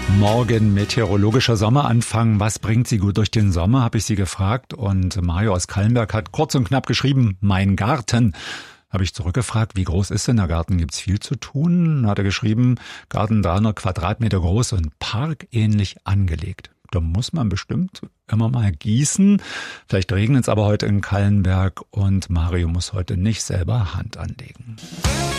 Morgen meteorologischer Sommeranfang. Was bringt Sie gut durch den Sommer, habe ich Sie gefragt. Und Mario aus Kallenberg hat kurz und knapp geschrieben, mein Garten. Habe ich zurückgefragt, wie groß ist denn der Garten? Gibt's viel zu tun? Hat er geschrieben, Garten 300 Quadratmeter groß und parkähnlich angelegt. Da muss man bestimmt immer mal gießen. Vielleicht regnet es aber heute in Kallenberg und Mario muss heute nicht selber Hand anlegen.